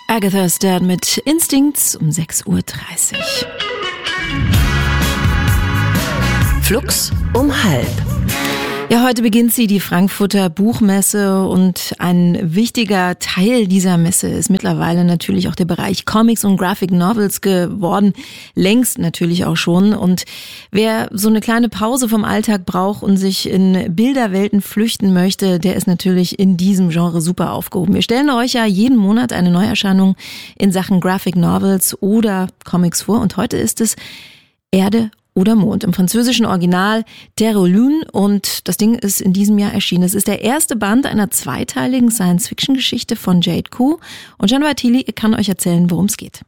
Agatha Stern mit Instincts um 6.30 Uhr. Flux um 12:30. Ja, heute beginnt sie, die Frankfurter Buchmesse, und ein wichtiger Teil dieser Messe ist mittlerweile natürlich auch der Bereich Comics und Graphic Novels geworden. Längst natürlich auch schon. Und wer so eine kleine Pause vom Alltag braucht und sich in Bilderwelten flüchten möchte, der ist natürlich in diesem Genre super aufgehoben. Wir stellen euch ja jeden Monat eine Neuerscheinung in Sachen Graphic Novels oder Comics vor, und heute ist es Erde oder Mond, im französischen Original Terre ou Lune, und das Ding ist in diesem Jahr erschienen. Es ist der erste Band einer zweiteiligen Science-Fiction-Geschichte von Jade Ku, und Jan Vartili kann euch erzählen, worum es geht.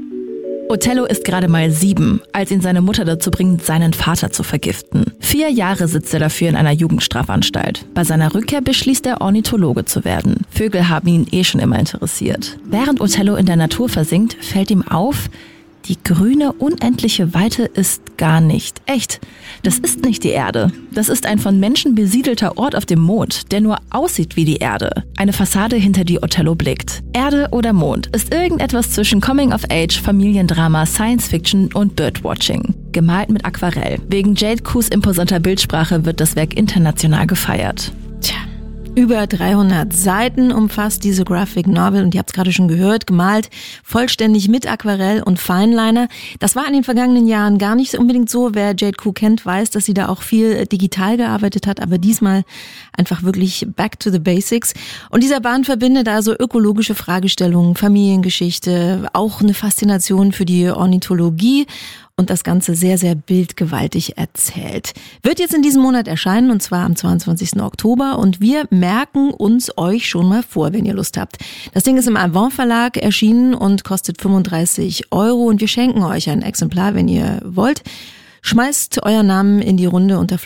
Othello ist gerade mal 7, als ihn seine Mutter dazu bringt, seinen Vater zu vergiften. 4 Jahre sitzt er dafür in einer Jugendstrafanstalt. Bei seiner Rückkehr beschließt er, Ornithologe zu werden. Vögel haben ihn schon immer interessiert. Während Othello in der Natur versinkt, fällt ihm auf, die grüne, unendliche Weite ist gar nicht echt. Das ist nicht die Erde. Das ist ein von Menschen besiedelter Ort auf dem Mond, der nur aussieht wie die Erde. Eine Fassade, hinter die Othello blickt. Erde oder Mond ist irgendetwas zwischen Coming of Age, Familiendrama, Science Fiction und Birdwatching. Gemalt mit Aquarell. Wegen Jade Kus imposanter Bildsprache wird das Werk international gefeiert. Tja. Über 300 Seiten umfasst diese Graphic Novel, und ihr habt es gerade schon gehört, gemalt vollständig mit Aquarell und Fineliner. Das war in den vergangenen Jahren gar nicht unbedingt so. Wer Jade Ku kennt, weiß, dass sie da auch viel digital gearbeitet hat, aber diesmal einfach wirklich back to the basics. Und dieser Band verbindet also ökologische Fragestellungen, Familiengeschichte, auch eine Faszination für die Ornithologie, und das Ganze sehr, sehr bildgewaltig erzählt. Wird jetzt in diesem Monat erscheinen, und zwar am 22. Oktober. Und wir merken uns euch schon mal vor, wenn ihr Lust habt. Das Ding ist im Avant Verlag erschienen und kostet 35 €. Und wir schenken euch ein Exemplar, wenn ihr wollt. Schmeißt euren Namen in die Runde unter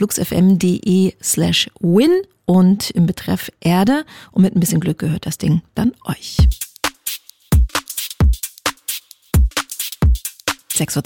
fluxfm.de/win und im Betreff Erde. Und mit ein bisschen Glück gehört das Ding dann euch. 6:20 Uhr.